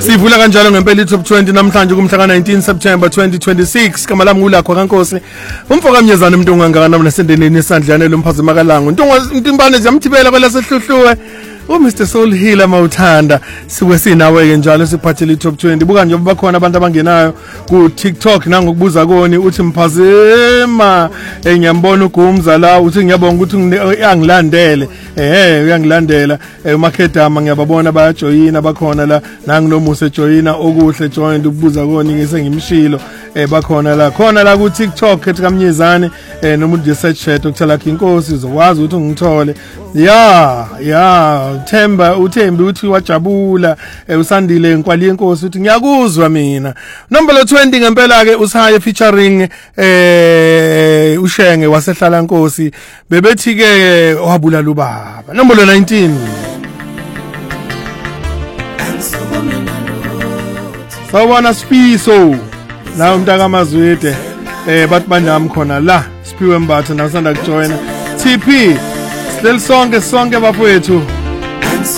Sivula kanjalo ngempela iTop 20 namhlanje kumhla ka-19 September 2026. Kama lami ngulakho kaNkosi. Umfoka Mnyezana umuntu ongangana nasendeneni esandlane lomphazima kaLanga. Intimbane ziyamthibela kwelaseHluhluwe. Mr Soul Healer mawuthanda siwe sinawe ke njalo siphathele iTop 20. Buka nje bakhona abantu abangenayo ku TikTok nangokubuza koni uthi mphazima ngiyambona uGumza la uthi ngiyabonga ukuthi uyangilandele uyangilandela uMakhedama ngiyababona bayajoyina bakhona la nanginomusa ejoyina okuhle joined ukubuza koni ngisengimshilo bakhona la khona la ku TikTok ethi kaMnyezane nomuntu nje search chat ukuthala inkosi uzokwazi ukuthi ungithole Themba uThembi uthi wajabula usandile nkwali yenkosi uthi ngiyakuzwa mina nombolo 20 ngempela ke usaye featuring uShenge wasehlala Nkosi bebethi ke wabula lubaba nombolo 19 sawubona Sifiso la umntaka Mazwide bathi banami khona la Siphiwe Mbatha nasanda kujoina TP Del sonke bafowethu